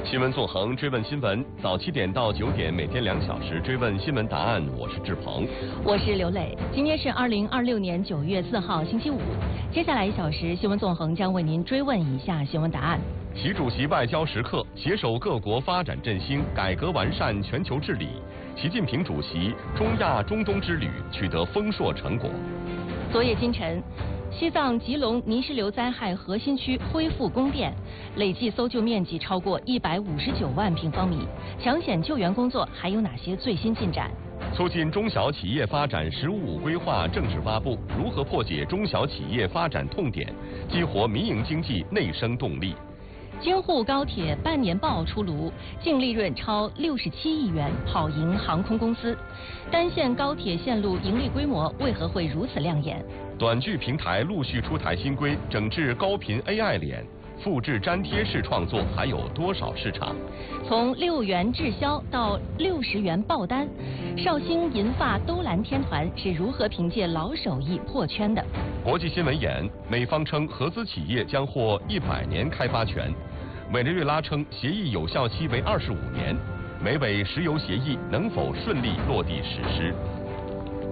新闻纵横，追问新闻，早7点到9点，每天2小时追问新闻答案。我是志鹏， 我是刘磊。今天是2026年9月4号，星期五。接下来1小时，新闻纵横将为您追问以下新闻答案： 习主席外交时刻，携手各国发展振兴，改革完善全球治理。习近平主席中亚中东之旅取得丰硕成果。 昨夜今晨，西藏吉隆泥石流灾害核心区恢复供电，累计搜救面积超过159万平方米。抢险救援工作还有哪些最新进展？ 促进中小企业发展“十五五”规划正式发布，如何破解中小企业发展痛点，激活民营经济内生动力？ 京沪高铁半年报出炉，净利润超67亿元，跑赢航空公司。单线高铁线路盈利规模为何会如此亮眼？ 短剧平台陆续出台新规，整治高频 AI 脸，复制粘贴式创作还有多少市场？ 从6元滞销到60元爆单，绍兴银发兜蓝天团是如何凭借老手艺破圈的？ 国际新闻眼，美方称合资企业将获100年开发权，委内瑞拉称协议有效期为25年，美委石油协议能否顺利落地实施？